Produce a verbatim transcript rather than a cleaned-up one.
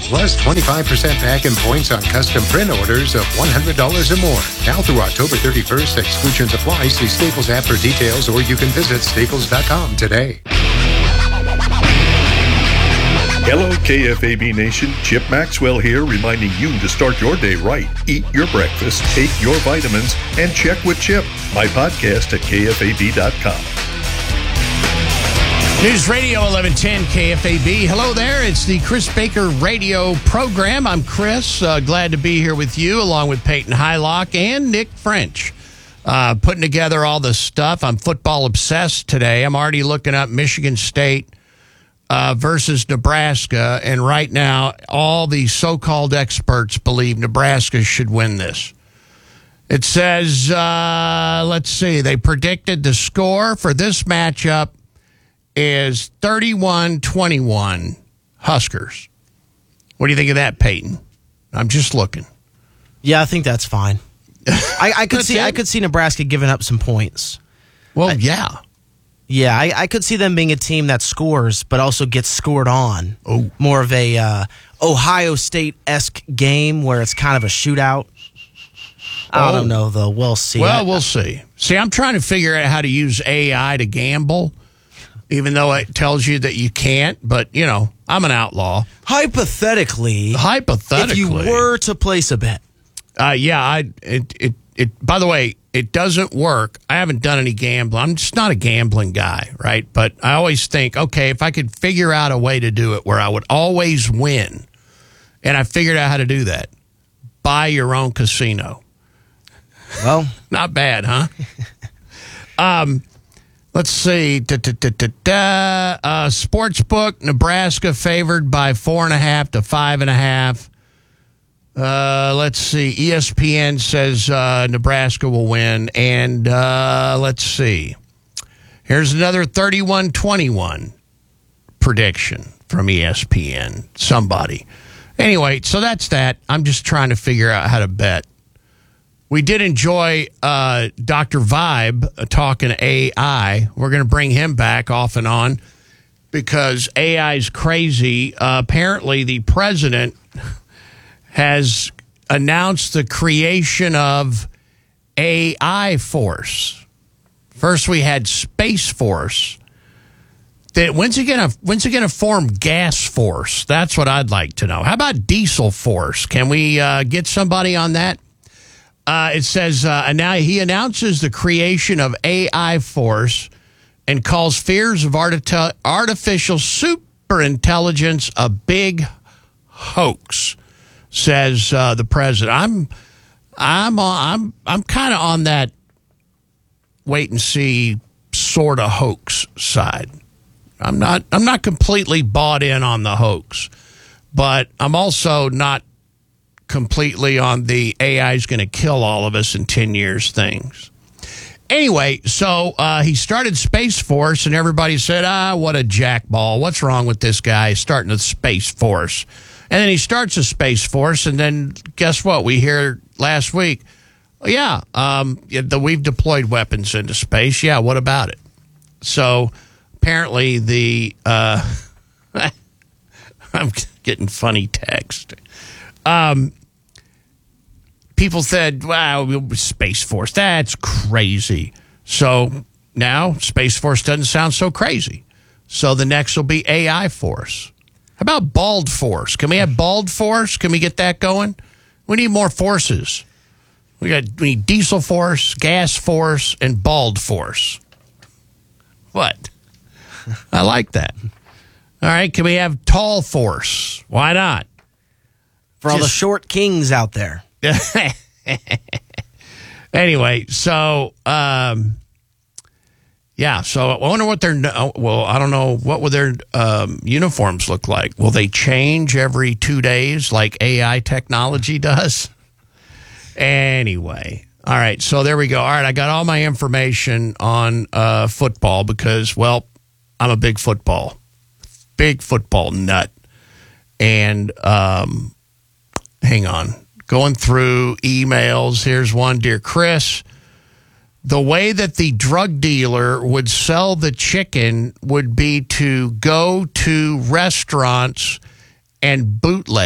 plus twenty-five percent back in points on custom print orders of one hundred dollars or more. Now through October thirty-first, exclusions apply. See Staples app for details, or you can visit staples dot com today. Hello, K F A B Nation. Chip Maxwell here, reminding you to start your day right. Eat your breakfast, take your vitamins, and check with Chip, my podcast at K F A B dot com. News Radio eleven ten K F A B. Hello there. It's the Chris Baker radio program. I'm Chris. Uh, glad to be here with you, along with Peyton Hylock and Nick French. Uh, putting together all the stuff. I'm football obsessed today. I'm already looking up Michigan State Uh, versus Nebraska, and right now all the so-called experts believe Nebraska should win this. It says, uh, let's see, they predicted the score for this matchup is thirty-one twenty-one Huskers. What do you think of that, Peyton? I'm just looking. Yeah, I think that's fine. I, I could see it? I could see Nebraska giving up some points. Well, I, yeah. Yeah, I, I could see them being a team that scores, but also gets scored on. Oh. More of a uh, Ohio State-esque game where it's kind of a shootout. I don't know, though. We'll see. Well, I, we'll see. See, I'm trying to figure out how to use A I to gamble, even though it tells you that you can't. But, you know, I'm an outlaw. Hypothetically, Hypothetically. if you were to place a bet. Uh, yeah, I it, it, it, by the way, it doesn't work. I haven't done any gambling. I'm just not a gambling guy, right? But I always think, okay, if I could figure out a way to do it where I would always win, and I figured out how to do that, buy your own casino. Well, not bad, huh? um, let's see. Da, da, da, da, da. Uh, Sportsbook, Nebraska favored by four and a half to five and a half. Uh, let's see. E S P N says uh, Nebraska will win. And uh, let's see. Here's another thirty-one twenty-one prediction from E S P N. Somebody. Anyway, so that's that. I'm just trying to figure out how to bet. We did enjoy uh, Doctor Vibe uh, talking A I. We're going to bring him back off and on because A I is crazy. Uh, apparently, the president has announced the creation of A I Force. First, we had Space Force. That when's it gonna when's it gonna form Gas Force? That's what I'd like to know. How about Diesel Force? Can we uh, get somebody on that? Uh, it says uh, and now he announces the creation of A I Force and calls fears of arti- artificial superintelligence a big hoax. Says uh, the president. I'm, I'm, I'm, I'm kind of on that wait and see sort of hoax side. I'm not, I'm not completely bought in on the hoax, but I'm also not completely on the A I is going to kill all of us in ten years things. Anyway, so uh, he started Space Force, and everybody said, "Ah, what a jackball! What's wrong with this guy starting a Space Force?" And then he starts a Space Force, and then guess what? We hear last week, oh, yeah, um, the, we've deployed weapons into space. Yeah, what about it? So apparently the, uh, I'm getting funny text. Um, people said, wow, Space Force, that's crazy. So now Space Force doesn't sound so crazy. So the next will be A I Force. How about Bald Force? Can we have Bald Force? Can we get that going? We need more forces. We got we need Diesel Force, Gas Force, and Bald Force. What? I like that. All right, can we have Tall Force? Why not? For all Just, the short kings out there. Anyway, so... Um, Yeah, so I wonder what their, well, I don't know, what will their um, uniforms look like? Will they change every two days like A I technology does? Anyway, all right, so there we go. All right, I got all my information on uh, football because, well, I'm a big football, big football nut. And um, hang on, going through emails, here's one, Dear Chris. The way that the drug dealer would sell the chicken would be to go to restaurants and bootleg.